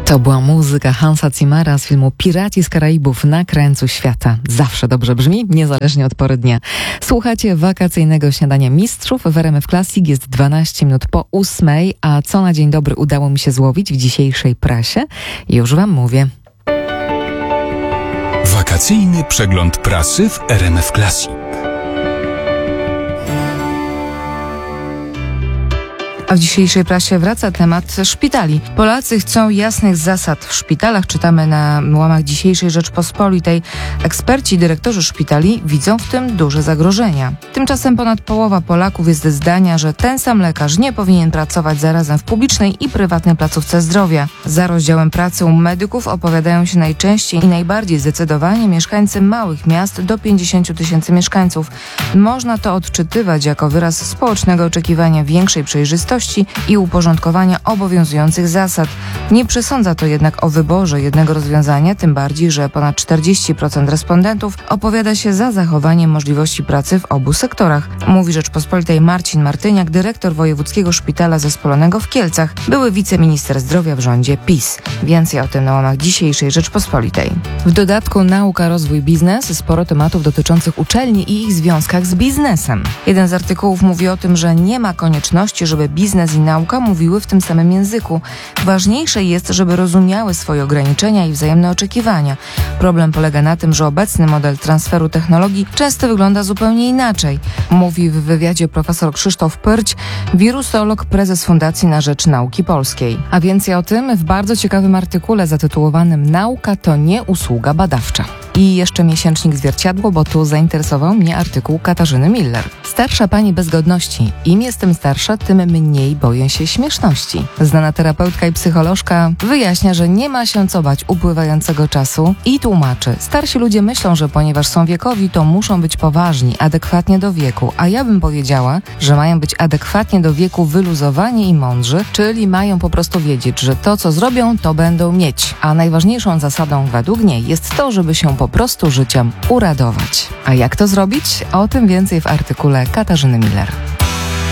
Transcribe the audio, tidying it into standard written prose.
To była muzyka Hansa Zimmera z filmu Piraci z Karaibów na krańcu świata. Zawsze dobrze brzmi, niezależnie od pory dnia. Słuchacie wakacyjnego śniadania mistrzów w RMF Classic. Jest 12 minut po 8, a co na dzień dobry udało mi się złowić w dzisiejszej prasie? Już wam mówię. Wakacyjny przegląd prasy w RMF Classic. A w dzisiejszej prasie wraca temat szpitali. Polacy chcą jasnych zasad w szpitalach, czytamy na łamach dzisiejszej Rzeczpospolitej. Eksperci i dyrektorzy szpitali widzą w tym duże zagrożenia. Tymczasem ponad połowa Polaków jest zdania, że ten sam lekarz nie powinien pracować zarazem w publicznej i prywatnej placówce zdrowia. Za rozdziałem pracy u medyków opowiadają się najczęściej i najbardziej zdecydowanie mieszkańcy małych miast do 50 tysięcy mieszkańców. Można to odczytywać jako wyraz społecznego oczekiwania większej przejrzystości i uporządkowania obowiązujących zasad. Nie przesądza to jednak o wyborze jednego rozwiązania, tym bardziej, że ponad 40% respondentów opowiada się za zachowaniem możliwości pracy w obu sektorach. Mówi Rzeczpospolitej Marcin Martyniak, dyrektor Wojewódzkiego Szpitala Zespolonego w Kielcach, były wiceminister zdrowia w rządzie PiS. Więcej o tym na łamach dzisiejszej Rzeczpospolitej. W dodatku nauka, rozwój, biznes, sporo tematów dotyczących uczelni i ich związkach z biznesem. Jeden z artykułów mówi o tym, że nie ma konieczności, żeby biznes i nauka mówiły w tym samym języku. Ważniejsze jest, żeby rozumiały swoje ograniczenia i wzajemne oczekiwania. Problem polega na tym, że obecny model transferu technologii często wygląda zupełnie inaczej. Mówi w wywiadzie profesor Krzysztof Pyrć, wirusolog, prezes Fundacji na Rzecz Nauki Polskiej. A więcej o tym w bardzo ciekawym artykule zatytułowanym Nauka to nie usługa badawcza. I jeszcze miesięcznik Zwierciadło, bo tu zainteresował mnie artykuł Katarzyny Miller. Starsza pani bez godności. Im jestem starsza, tym mniej boję się śmieszności. Znana terapeutka i psycholożka wyjaśnia, że nie ma się co bać upływającego czasu i tłumaczy. Starsi ludzie myślą, że ponieważ są wiekowi, to muszą być poważni, adekwatnie do wieku. A ja bym powiedziała, że mają być adekwatnie do wieku wyluzowani i mądrzy, czyli mają po prostu wiedzieć, że to, co zrobią, to będą mieć. A najważniejszą zasadą według niej jest to, żeby się po prostu życiem uradować. A jak to zrobić? O tym więcej w artykule Katarzyny Miller.